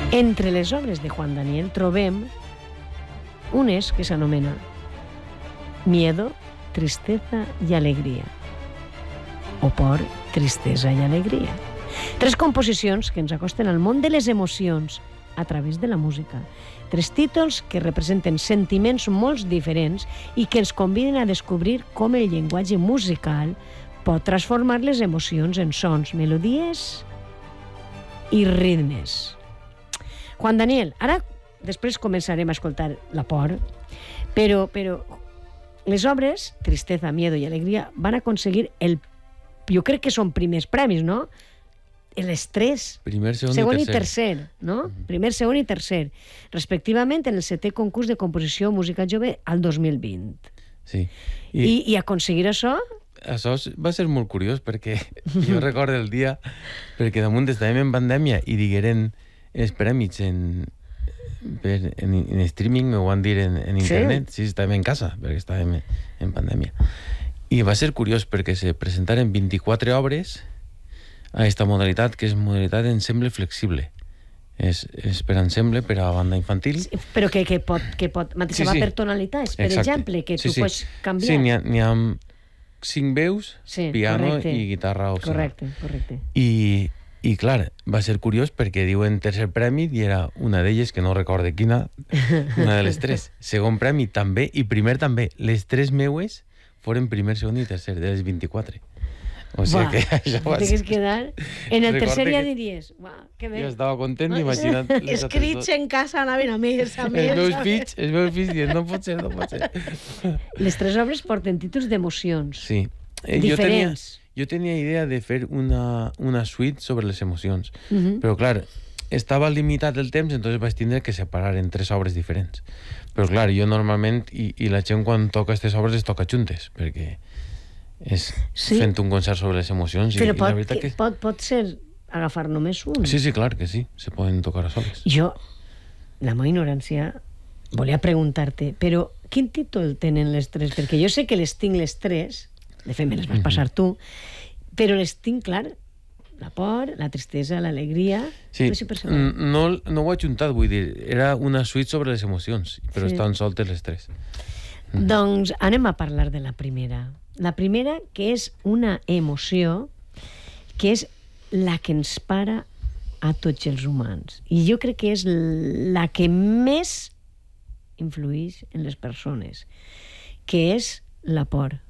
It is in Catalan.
Entre les obres de Juan Daniel trobem unes que s'anomena Miedo, Tristeza y Alegría, o por Tristesa i Alegria. 3 composicions que ens acosten al món de les emocions a través de la música. 3 títols que representen sentiments molt diferents i que ens conviden a descobrir com el llenguatge musical pot transformar les emocions en sons, melodies i ritmes. Juan Daniel, ara després començarem a escoltar la por, però les obres, Tristeza, Miedo i Alegria, van aconseguir jo crec que són primers premis, no? Les 3. Primer, segon i tercer, no? Primer, segon i tercer, respectivament en el 7è concurs de composició música jove al 2020. Sí. I aconseguir això... Això va ser molt curiós, perquè jo recordo el dia, perquè damunt estàvem en pandèmia i digueren els premis en streaming, ho van dir en internet. Sí, estàvem en casa, perquè estàvem en pandèmia. I va ser curiós perquè se presentaren 24 obres a aquesta modalitat, que és modalitat ensemble flexible. És per ensemble, per a banda infantil. Sí, però que pot mateixa va per tonalitats, per exemple, que tu pots canviar. Sí, n'hi ha 5 veus, piano i guitarra opcional. Correcte. I clar, va ser curiós perquè diuen tercer premi i era una d'elles, que no recordo quina, una de les 3. Segon premi també i primer també. Les 3 meues foren primer, segon i tercer, de les 24. O sigui que això va ser... quedar... En el tercer ja diries, que bé. Jo estava content imaginant... Escrits en casa anaven a més. Els meus fills dient, no pot ser. Les 3 obres porten títols d'emocions. Sí. Diferents. Jo tenia idea de fer una suite sobre les emocions, però clar, estava limitat el temps, entonces vaig tindre que separar en 3 obres diferents. Però clar, jo normalment, i la gent quan toca aquestes obres les toca juntes, perquè és fent un concert sobre les emocions. Però pot ser agafar només un. Sí, clar que sí, se poden tocar a soles. Jo, la meva ignorància, volia preguntar-te, però quin títol tenen les 3? Perquè jo sé que les tinc les 3, de fet me les vas passar tu, però les tinc, clar, la por, la tristesa, l'alegria... Sí, no ho he ajuntat, vull dir, era una suite sobre les emocions, però estan soltes les 3. Doncs anem a parlar de la primera. La primera, que és una emoció, que és la que ens para a tots els humans. I jo crec que és la que més influïx en les persones, que és la por.